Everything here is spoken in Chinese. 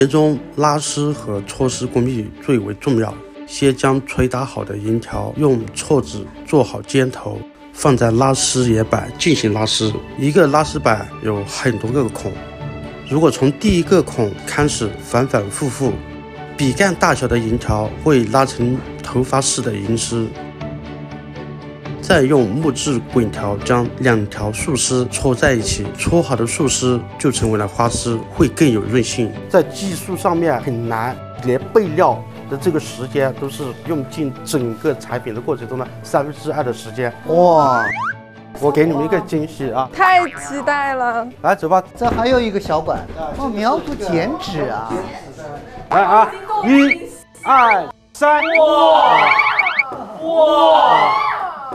其中拉丝和搓丝工艺最为重要。先将捶打好的银条用锉子做好尖头，放在拉丝沿板进行拉丝。一个拉丝板有很多个孔，如果从第一个孔开始反反复复，笔杆大小的银条会拉成头发式的银丝。再用木质滚条将两条竖丝搓在一起，搓好的竖丝就成为了花丝，会更有韧性。在技术上面很难，连备料的这个时间都是用尽整个产品的过程中的2/3的时间。哇！我给你们一个惊喜啊！ 太期待了！ 来，走吧。 这还有一个小板，哦，描图剪纸啊！ 来啊，1、2、3，哇！